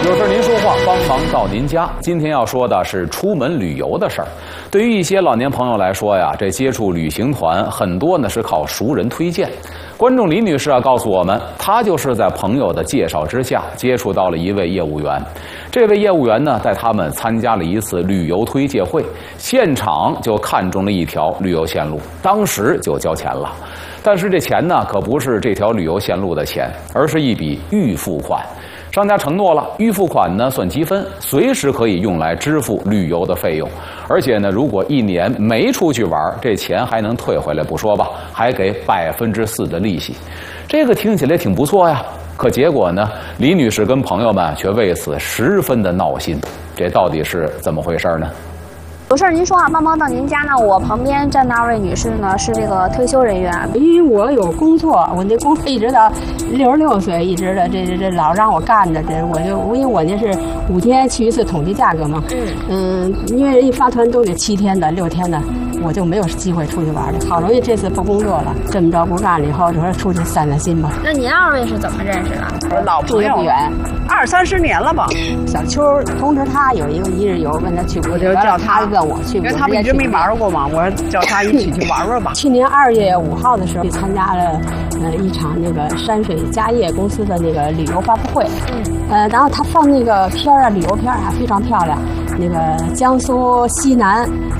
有事您说话，帮忙到您家。今天要说的是出门旅游的事儿。对于一些老年朋友来说呀，这接触旅行团很多呢是靠熟人推荐。观众李女士啊告诉我们，她就是在朋友的介绍之下接触到了一位业务员。这位业务员呢带他们参加了一次旅游推介会，现场就看中了一条旅游线路，当时就交钱了。但是这钱呢可不是这条旅游线路的钱，而是一笔预付款。商家承诺了，预付款呢算积分，随时可以用来支付旅游的费用。而且呢，如果一年没出去玩，这钱还能退回来不说吧，还给4%的利息。这个听起来挺不错呀。可结果呢，李女士跟朋友们却为此十分的闹心。这到底是怎么回事呢？ 有事您说啊，帮忙到您家呢。我旁边站那位女士呢是这个退休人员， 因为我有工作，我那工作一直到66岁，一直的这老让我干的，因为我那是5天去一次统计价格嘛，因为一发团都得7天的、6天的，我就没有机会出去玩了。好容易这次不工作了，这么着不干了以后，就说出去散散心吧。 那您二位是怎么认识的？ 我老朋友不远 ，20、30年了吧。 小秋通知他有一个1日游，问他去不去， 我就叫他问我去不去， 因为他们一直没玩过嘛，我说叫他一起去玩玩吧。 去年2月5号的时候，去参加了一场那个山水家业公司的那个旅游发布会，然后他放那个片儿啊，旅游片儿啊，非常漂亮，那个江苏西南。